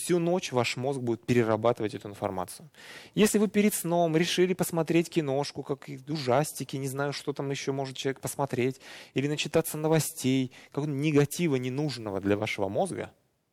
всю ночь ваш мозг будет перерабатывать эту информацию. Если вы перед сном решили посмотреть киношку, как ужастики, не знаю, что там еще может человек посмотреть, или начитаться новостей, какого-то негатива ненужного для вашего мозга,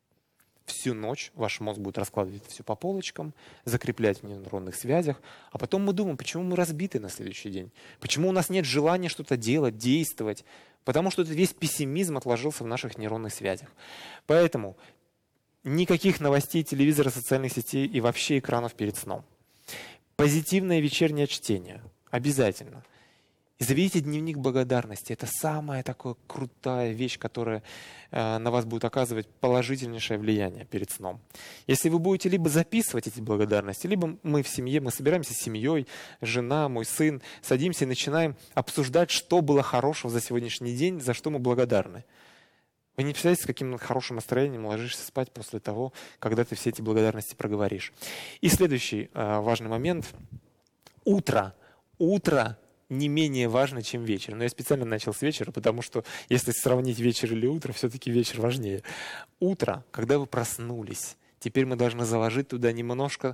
всю ночь ваш мозг будет раскладывать все по полочкам, закреплять в нейронных связях, а потом мы думаем, почему мы разбиты на следующий день, почему у нас нет желания что-то делать, действовать, потому что весь пессимизм отложился в наших нейронных связях. Поэтому никаких новостей, телевизора, социальных сетей и вообще экранов перед сном. Позитивное вечернее чтение. Обязательно. И заведите дневник благодарности. Это самая такая крутая вещь, которая на вас будет оказывать положительнейшее влияние перед сном. Если вы будете либо записывать эти благодарности, либо мы в семье, мы собираемся с семьей, жена, мой сын, садимся и начинаем обсуждать, что было хорошего за сегодняшний день, за что мы благодарны. Вы не представляете, с каким хорошим настроением ложишься спать после того, когда ты все эти благодарности проговоришь. И следующий важный момент. Утро. Утро не менее важно, чем вечер. Но я специально начал с вечера, потому что если сравнить вечер или утро, все-таки вечер важнее. Утро, когда вы проснулись, теперь мы должны заложить туда немножко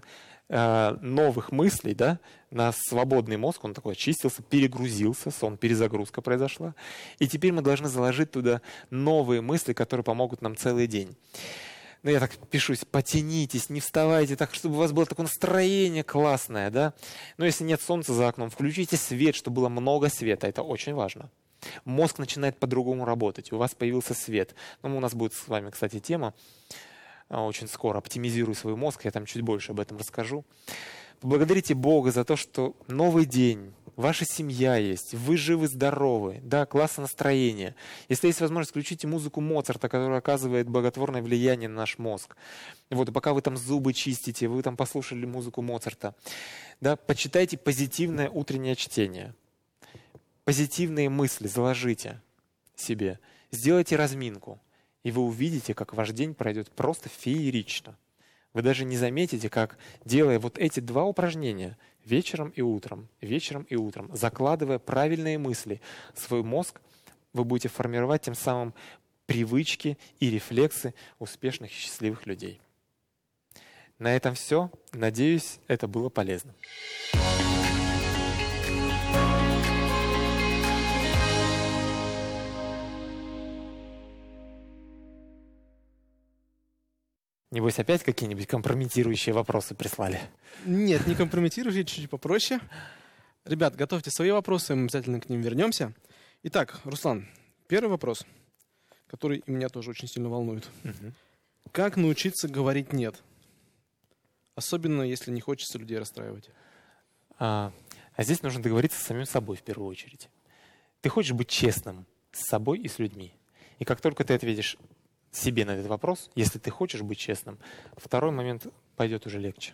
новых мыслей, да, на свободный мозг. Он такой очистился, перегрузился, перезагрузка произошла. И теперь мы должны заложить туда новые мысли, которые помогут нам целый день. Ну, я так пишусь, потянитесь, не вставайте так, чтобы у вас было такое настроение классное, да. Но если нет солнца за окном, включите свет, чтобы было много света, это очень важно. Мозг начинает по-другому работать, у вас появился свет. Ну, у нас будет с вами, кстати, тема очень скоро «Оптимизируй свой мозг», я там чуть больше об этом расскажу. Поблагодарите Бога за то, что новый день, ваша семья есть, вы живы-здоровы, да, классное настроение. Если есть возможность, включите музыку Моцарта, которая оказывает благотворное влияние на наш мозг. Вот, и пока вы там зубы чистите, вы там послушали музыку Моцарта, да, почитайте позитивное утреннее чтение. Позитивные мысли заложите себе, сделайте разминку, и вы увидите, как ваш день пройдет просто феерично. Вы даже не заметите, как, делая вот эти два упражнения вечером и утром, закладывая правильные мысли в свой мозг, вы будете формировать тем самым привычки и рефлексы успешных и счастливых людей. На этом все. Надеюсь, это было полезно. Небось, опять какие-нибудь компрометирующие вопросы прислали? Нет, не компрометирующие, чуть-чуть попроще. Ребят, готовьте свои вопросы, мы обязательно к ним вернемся. Итак, Руслан, первый вопрос, который меня тоже очень сильно волнует. Как научиться говорить «нет»? Особенно, если не хочется людей расстраивать. А здесь нужно договориться с самим собой в первую очередь. Ты хочешь быть честным с собой и с людьми. И как только ты ответишь себе на этот вопрос, если ты хочешь быть честным, второй момент пойдет уже легче.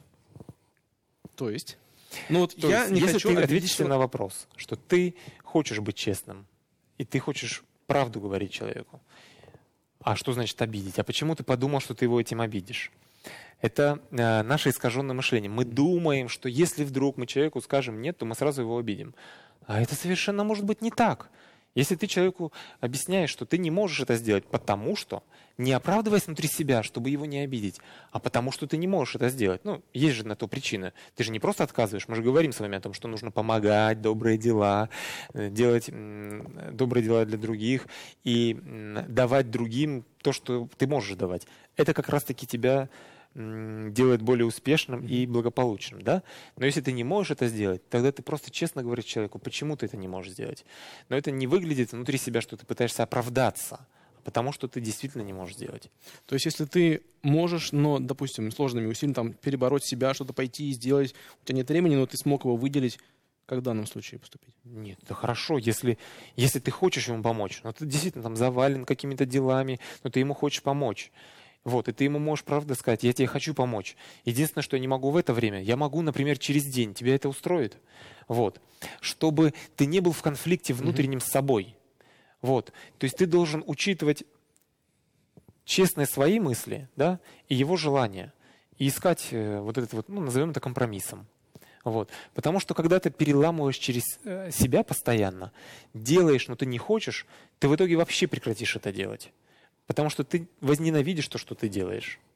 То есть? Ну вот я не если хочу ты ответишь на вопрос, что ты хочешь быть честным, и ты хочешь правду говорить человеку, а что значит обидеть? А почему ты подумал, что ты его этим обидишь? Это наше искаженное мышление. Мы думаем, что если вдруг мы человеку скажем «нет», то мы сразу его обидим. А это совершенно может быть не так. Если ты человеку объясняешь, что ты не можешь это сделать, потому что, не оправдываясь внутри себя, чтобы его не обидеть, а потому что ты не можешь это сделать. Ну, есть же на то причина. Ты же не просто отказываешь. Мы же говорим с вами о том, что нужно помогать, добрые дела, делать добрые дела для других и давать другим то, что ты можешь давать. Это как раз-таки тебя делает более успешным и благополучным, да? Но если ты не можешь это сделать, тогда ты просто честно говоришь человеку, почему ты это не можешь сделать. Но это не выглядит внутри себя, что ты пытаешься оправдаться, потому что ты действительно не можешь сделать. То есть, если ты можешь, но, допустим, сложными усилиями там, перебороть себя, что-то пойти и сделать, у тебя нет времени, но ты смог его выделить, как в данном случае поступить? Нет, это хорошо, если ты хочешь ему помочь, но ты действительно там завален какими-то делами, но ты ему хочешь помочь. Вот, и ты ему можешь, правда, сказать, я тебе хочу помочь. Единственное, что я не могу в это время, я могу, например, через день. Тебя это устроит? Вот. Чтобы ты не был в конфликте внутреннем с собой. Вот. То есть ты должен учитывать честные свои мысли, да, и его желания. И искать вот этот вот, назовем это компромиссом. Вот. Потому что когда ты переламываешь через себя постоянно, делаешь, но ты не хочешь, ты в итоге вообще прекратишь это делать. Потому что ты возненавидишь то, что ты делаешь.